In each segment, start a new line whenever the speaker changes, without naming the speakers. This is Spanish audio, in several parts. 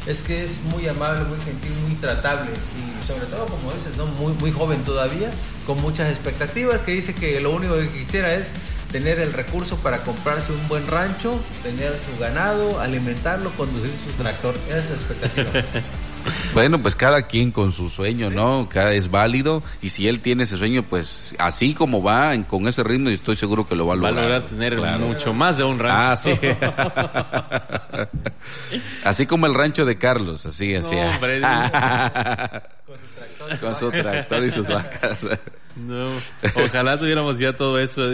es que es muy amable, muy gentil, muy tratable y sobre todo, como dices, ¿no? Muy joven todavía, con muchas expectativas, que dice que lo único que quisiera es tener el recurso para comprarse un buen rancho, tener su ganado, alimentarlo, conducir su tractor. Esa es su expectativa.
Bueno, pues cada quien con su sueño, ¿no? Es válido, y si él tiene ese sueño, pues así como va, con ese ritmo, yo estoy seguro que lo va a lograr.
Va a lograr tener mucho más de un rancho.
Sí. Así como el rancho de Carlos, así.
No, hombre.
Con su tractor y sus vacas.
No, ojalá tuviéramos ya todo eso.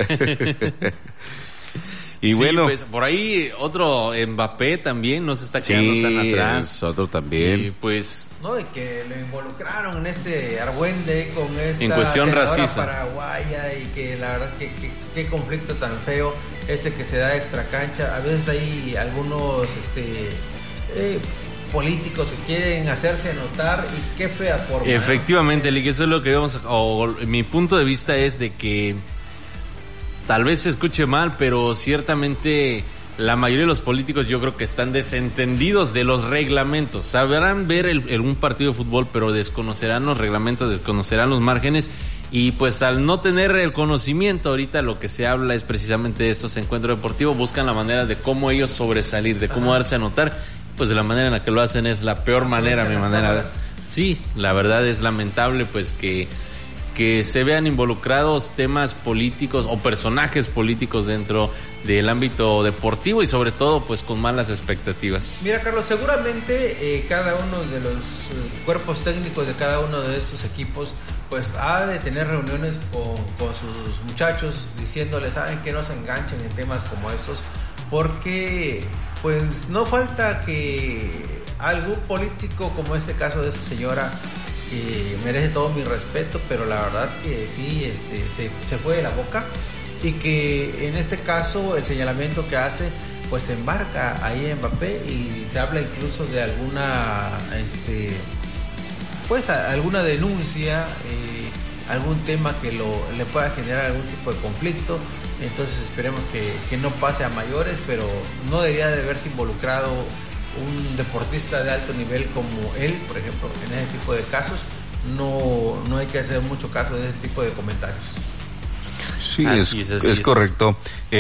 Y bueno,
pues por ahí otro Mbappé también no se está quedando tan atrás.
Es otro también.
Y pues
no, y que lo involucraron en este argüende con esta
en cuestión
senadora
racista
paraguaya, y que la verdad que conflicto tan feo que se da extra cancha. A veces hay algunos políticos que quieren hacerse notar, y qué fea forma.
Efectivamente, Lick, eso es lo que vemos, mi punto de vista es de que tal vez se escuche mal, pero ciertamente la mayoría de los políticos yo creo que están desentendidos de los reglamentos. Sabrán ver un partido de fútbol, pero desconocerán los reglamentos, desconocerán los márgenes, y pues al no tener el conocimiento, ahorita lo que se habla es precisamente de estos encuentros deportivos, buscan la manera de cómo ellos sobresalir, de cómo darse a notar, pues de la manera en la que lo hacen es la peor manera, mi manera. Sí, la verdad es lamentable pues que se vean involucrados temas políticos o personajes políticos dentro del ámbito deportivo, y sobre todo pues con malas expectativas.
Mira, Carlos, seguramente cada uno de los cuerpos técnicos de cada uno de estos equipos pues ha de tener reuniones con sus muchachos, diciéndoles, saben, que no se enganchen en temas como esos, porque pues no falta que algún político, como este caso de esa señora, que merece todo mi respeto, pero la verdad que sí, se fue de la boca, y que en este caso el señalamiento que hace pues se embarca ahí en Mbappé, y se habla incluso de alguna pues alguna denuncia, algún tema que le pueda generar algún tipo de conflicto. Entonces esperemos que no pase a mayores, pero no debería de haberse involucrado un deportista de alto nivel como él, por ejemplo, en ese tipo de casos. No hay que hacer mucho caso de ese tipo de comentarios.
Sí, es correcto.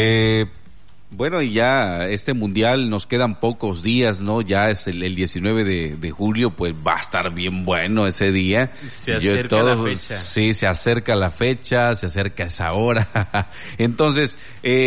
Bueno, y ya este mundial nos quedan pocos días, ¿no? Ya es el 19 de julio, pues va a estar bien bueno ese día.
Se acerca la fecha.
Sí, se acerca la fecha, se acerca esa hora. Entonces,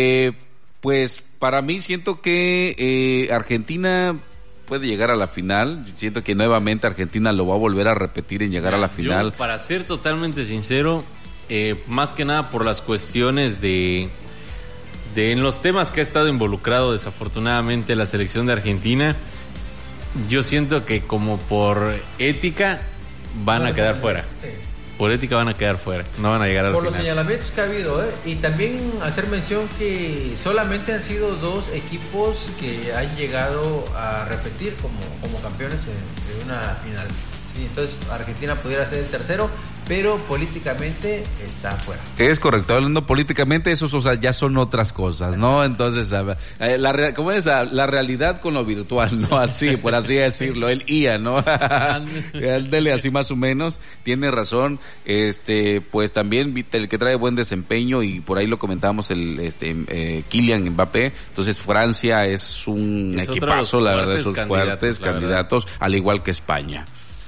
pues para mí siento que Argentina puede llegar a la final. Siento que nuevamente Argentina lo va a volver a repetir en llegar a la final.
Yo, para ser totalmente sincero, más que nada por las cuestiones de en los temas que ha estado involucrado desafortunadamente la selección de Argentina, yo siento que como por ética van a quedar fuera. Sí. Por ética van a quedar fuera, no van a llegar al final.
Por los señalamientos que ha habido, y también hacer mención que solamente han sido 2 equipos que han llegado a repetir como campeones de una final. Sí, entonces Argentina pudiera ser el tercero, pero políticamente está fuera.
Es correcto, hablando políticamente, esos, o sea, ya son otras cosas, ¿no? Entonces, ¿cómo es? La realidad con lo virtual, ¿no? Así, por así decirlo, el IA, ¿no? Dele así más o menos, tiene razón, pues también el que trae buen desempeño, y por ahí lo comentábamos, Kylian Mbappé. Entonces Francia es un equipazo, la verdad, esos fuertes candidatos, al igual que España.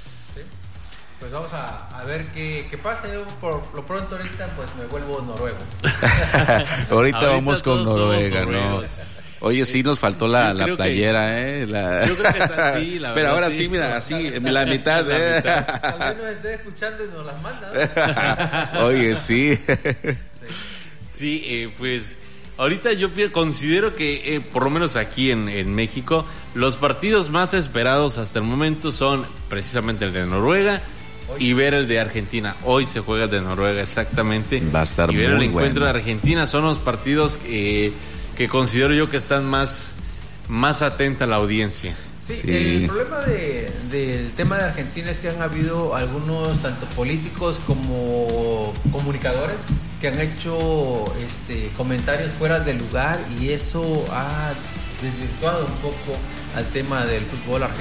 Pues vamos a ver qué pasa. Yo por lo pronto ahorita pues me vuelvo noruego.
ahorita vamos con Noruega, ¿no? Oye, sí nos faltó la playera,
Yo creo que está así, la verdad.
Pero ahora sí, mira, así, la mitad,
Tal vez nos esté escuchando y nos las manda.
Oye, sí.
Sí, pues ahorita yo considero que por lo menos aquí en México los partidos más esperados hasta el momento son precisamente el de Noruega y ver el de Argentina. Hoy se juega el de Noruega, exactamente.
Va a estar muy bueno.
Y ver el encuentro de Argentina son los partidos que considero yo que están más atenta la audiencia.
Sí, el problema del tema de Argentina es que han habido algunos, tanto políticos como comunicadores, que han hecho comentarios fuera de lugar, y eso ha desvirtuado un poco al tema del fútbol argentino.